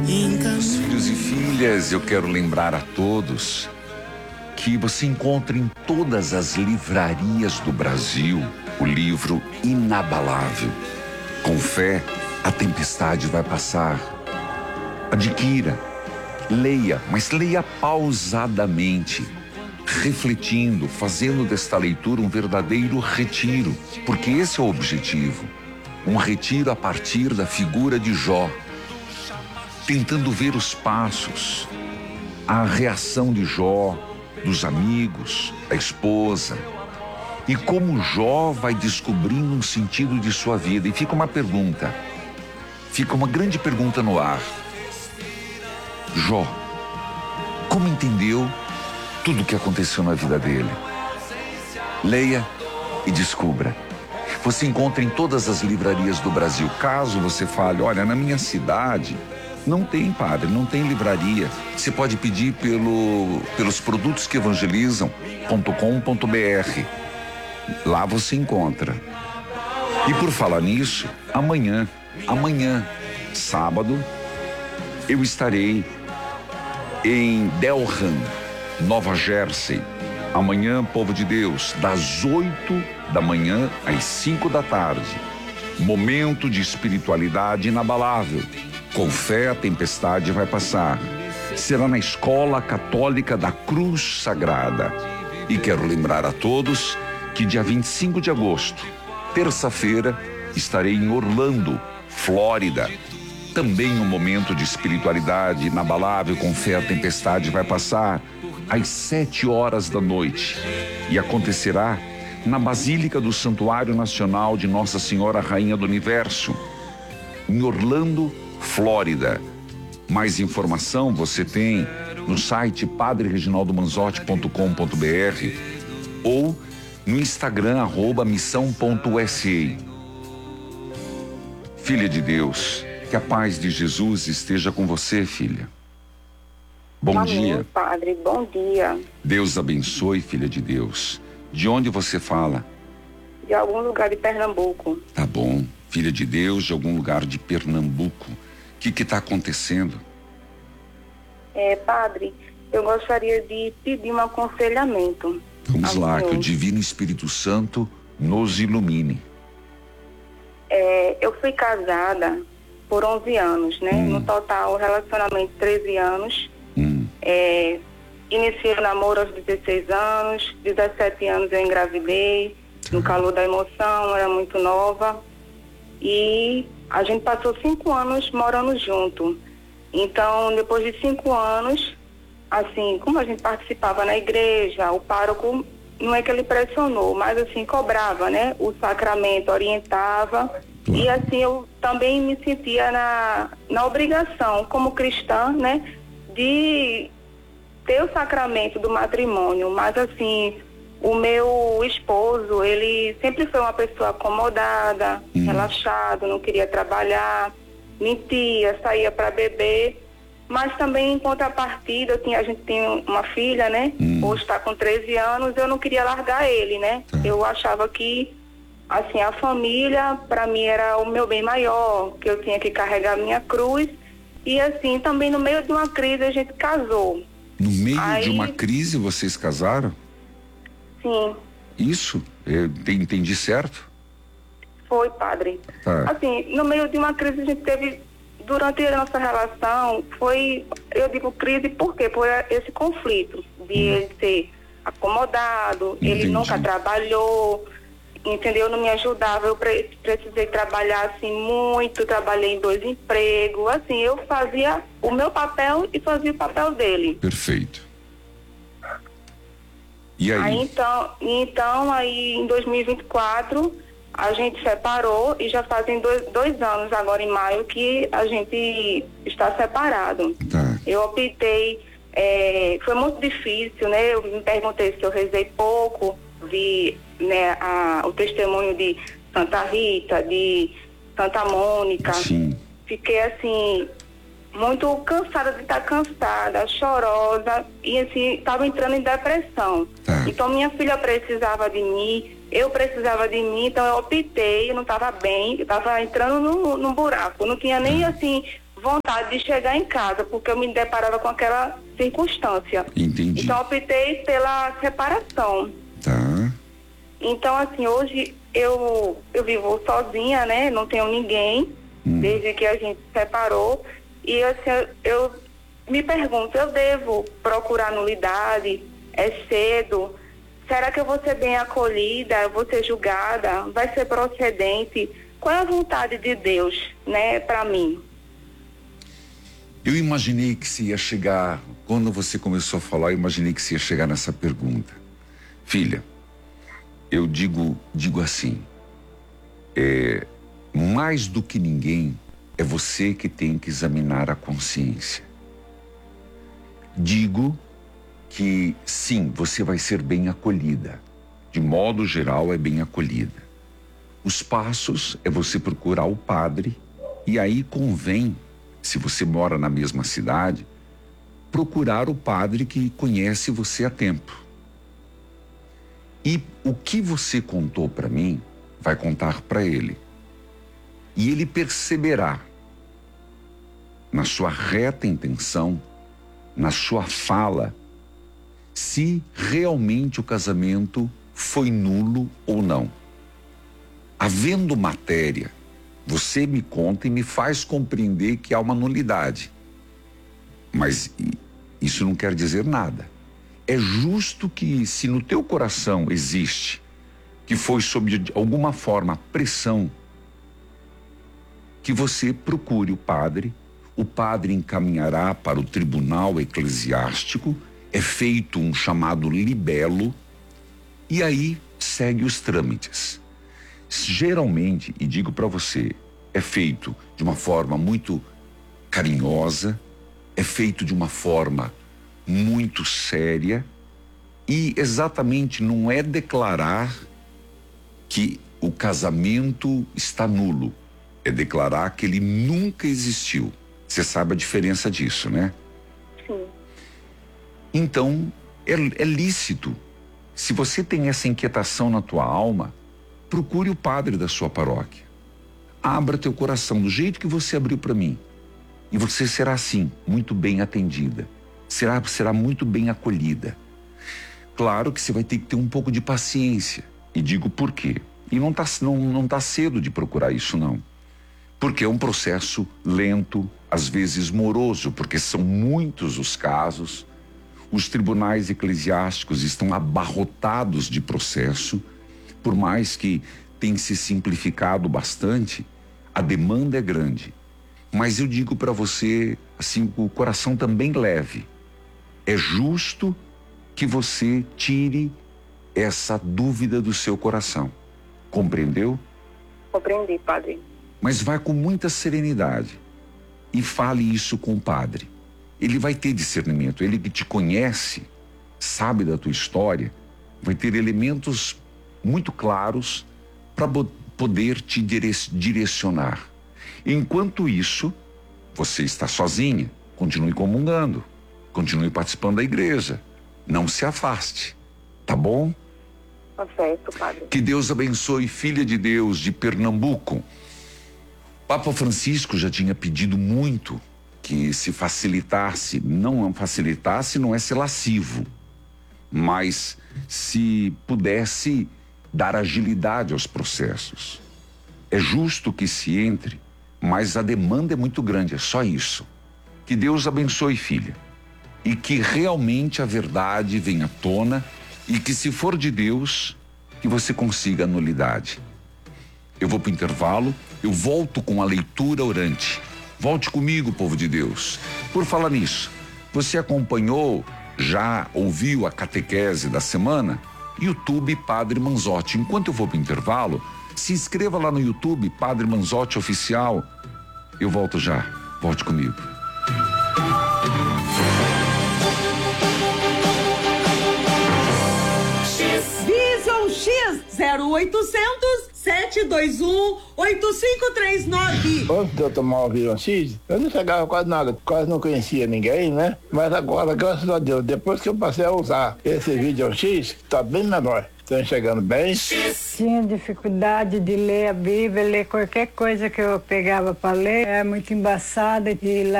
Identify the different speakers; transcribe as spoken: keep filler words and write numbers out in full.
Speaker 1: Meus filhos e filhas, eu quero lembrar a todos que você encontra em todas as livrarias do Brasil o livro Inabalável. Com fé, a tempestade vai passar. Adquira, leia, mas leia pausadamente, refletindo, fazendo desta leitura um verdadeiro retiro, porque esse é o objetivo. Um retiro a partir da figura de Jó, tentando ver os passos, a reação de Jó, dos amigos, da esposa, e como Jó vai descobrindo um sentido de sua vida. E fica uma pergunta, fica uma grande pergunta no ar. Jó, como entendeu tudo o que aconteceu na vida dele? Leia e descubra. Você encontra em todas as livrarias do Brasil. Caso você fale, olha, na minha cidade não tem, padre, não tem livraria. Você pode pedir pelo, pelos produtos que evangelizam ponto com ponto br. Lá você encontra. E por falar nisso, amanhã, amanhã, sábado, eu estarei em Delran, Nova Jersey. Amanhã, povo de Deus, das oito da manhã às cinco da tarde. Momento de espiritualidade inabalável. Com fé, a tempestade vai passar. Será na Escola Católica da Cruz Sagrada. E quero lembrar a todos que dia vinte e cinco de agosto, terça-feira, estarei em Orlando, Flórida. Também um momento de espiritualidade inabalável. Com fé, a tempestade vai passar às sete horas da noite. E acontecerá na Basílica do Santuário Nacional de Nossa Senhora Rainha do Universo, em Orlando, Flórida. Mais informação você tem no site padre reginaldo manzotti ponto com ponto br ou no Instagram, arroba missão ponto u s a. Filha de Deus, que a paz de Jesus esteja com você, filha. Bom
Speaker 2: Amém,
Speaker 1: dia.
Speaker 2: Padre, bom dia.
Speaker 1: Deus abençoe, filha de Deus. De onde você fala?
Speaker 2: De algum lugar de Pernambuco.
Speaker 1: Tá bom. Filha de Deus, de algum lugar de Pernambuco. O que que tá acontecendo?
Speaker 2: É, Padre, eu gostaria de pedir um aconselhamento.
Speaker 1: Vamos lá,
Speaker 2: senhor.
Speaker 1: que o Divino Espírito Santo nos ilumine.
Speaker 2: É, eu fui casada por onze anos, né?
Speaker 1: Hum.
Speaker 2: No total, o relacionamento treze anos.
Speaker 1: Hum.
Speaker 2: É, iniciei o namoro aos dezesseis anos, dezessete anos eu engravidei, no calor da emoção, era muito nova. E a gente passou cinco anos morando junto. Então, depois de cinco anos, assim, como a gente participava na igreja, o pároco, não é que ele pressionou, mas assim, cobrava, né? O sacramento orientava. E assim, eu também me sentia na, na obrigação, como cristã, né? De ter o sacramento do matrimônio. Mas assim, o meu esposo, ele sempre foi uma pessoa acomodada, hum. relaxado, não queria trabalhar, mentia, saía para beber. Mas também, em contrapartida, eu tinha, a gente tem uma filha, né? Hum. Hoje está com treze anos, eu não queria largar ele, né? Tá. Eu achava que, assim, a família, para mim, era o meu bem maior, que eu tinha que carregar a minha cruz. E, assim, também no meio de uma crise, a gente casou.
Speaker 1: No meio
Speaker 2: Aí,
Speaker 1: de uma crise, vocês casaram?
Speaker 2: Sim.
Speaker 1: Isso? Eu entendi certo?
Speaker 2: Foi, padre.
Speaker 1: Tá.
Speaker 2: Assim, no meio de uma crise, a gente teve... Durante a nossa relação, foi, eu digo crise porque foi esse conflito de hum. ele ser acomodado, Entendi. Ele nunca trabalhou, entendeu? Não me ajudava, eu pre- precisei trabalhar assim muito, trabalhei em dois empregos, assim, eu fazia o meu papel e fazia o papel dele.
Speaker 1: Perfeito. E aí?
Speaker 2: Aí então, então aí em dois mil e vinte e quatro... a gente separou e já fazem dois, dois anos agora em maio que a gente está separado.
Speaker 1: Tá.
Speaker 2: Eu optei, é, foi muito difícil, né? Eu me perguntei se eu rezei pouco, vi, né, a, o testemunho de Santa Rita, de Santa Mônica.
Speaker 1: Sim.
Speaker 2: Fiquei assim, muito cansada de estar cansada, chorosa e assim, estava entrando em depressão.
Speaker 1: Tá.
Speaker 2: Então minha filha precisava de mim, eu precisava de mim, então eu optei, eu não estava bem, eu estava entrando num, num buraco, eu não tinha nem assim vontade de chegar em casa, porque eu me deparava com aquela circunstância.
Speaker 1: Entendi.
Speaker 2: Então, optei pela separação.
Speaker 1: Tá.
Speaker 2: Então, assim, hoje eu, eu vivo sozinha, né? Não tenho ninguém, hum. desde que a gente se separou. E, assim, eu, eu me pergunto, eu devo procurar nulidade? É cedo? Será que eu vou ser bem acolhida? Eu vou ser julgada? Vai ser procedente? Qual é a vontade de Deus, né, para mim?
Speaker 1: Eu imaginei que se ia chegar, quando você começou a falar, eu imaginei que se ia chegar nessa pergunta. Filha, eu digo, digo assim, é, mais do que ninguém, é você que tem que examinar a consciência. Digo que sim, você vai ser bem acolhida. De modo geral, é bem acolhida. Os passos é você procurar o padre e aí convém, se você mora na mesma cidade, procurar o padre que conhece você há tempo. E o que você contou para mim, vai contar para ele. E ele perceberá, na sua reta intenção, na sua fala, se realmente o casamento foi nulo ou não. Havendo matéria, você me conta e me faz compreender que há uma nulidade. Mas isso não quer dizer nada. É justo que, se no teu coração existe que foi sob alguma forma pressão, que você procure o padre, o padre encaminhará para o tribunal eclesiástico, é feito um chamado libelo e aí segue os trâmites. Geralmente, e digo para você, é feito de uma forma muito carinhosa, é feito de uma forma muito séria e exatamente não é declarar que o casamento está nulo, é declarar que ele nunca existiu. Você sabe a diferença disso, né?
Speaker 2: Sim.
Speaker 1: Então, é, é lícito. Se você tem essa inquietação na tua alma, procure o padre da sua paróquia. Abra teu coração do jeito que você abriu para mim. E você será, sim, muito bem atendida. Será, será muito bem acolhida. Claro que você vai ter que ter um pouco de paciência. E digo por quê. E não tá, não, não tá cedo de procurar isso, não. Porque é um processo lento, às vezes moroso, porque são muitos os casos. Os tribunais eclesiásticos estão abarrotados de processo. Por mais que tenha se simplificado bastante, a demanda é grande. Mas eu digo para você, assim, o coração também leve. É justo que você tire essa dúvida do seu coração. Compreendeu?
Speaker 2: Compreendi, padre.
Speaker 1: Mas vai com muita serenidade e fale isso com o padre. Ele vai ter discernimento, ele que te conhece, sabe da tua história, vai ter elementos muito claros para poder te direcionar. Enquanto isso, você está sozinha, continue comungando, continue participando da igreja, não se afaste, tá bom?
Speaker 2: Tá certo, padre.
Speaker 1: Que Deus abençoe, filha de Deus de Pernambuco. Papa Francisco já tinha pedido muito que se facilitasse, não facilitasse, não é ser lascivo, mas se pudesse dar agilidade aos processos. É justo que se entre, mas a demanda é muito grande, é só isso. Que Deus abençoe, filha, e que realmente a verdade venha à tona e que, se for de Deus, que você consiga a nulidade. Eu vou para o intervalo, eu volto com a leitura orante. Volte comigo, povo de Deus. Por falar nisso, você acompanhou, já ouviu a catequese da semana? YouTube Padre Manzotti. Enquanto eu vou para o intervalo, se inscreva lá no YouTube Padre Manzotti Oficial. Eu volto já. Volte comigo.
Speaker 3: Diesel X zero oitocentos sete dois um, oito cinco três nove.
Speaker 4: Antes de eu tomar o Viron X, eu não chegava quase nada, quase não conhecia ninguém, né? Mas agora, graças a Deus, depois que eu passei a usar esse Viron X, tá bem menor. Estão chegando bem.
Speaker 5: Tinha dificuldade de ler a Bíblia, ler qualquer coisa que eu pegava para ler, é muito embaçada e lá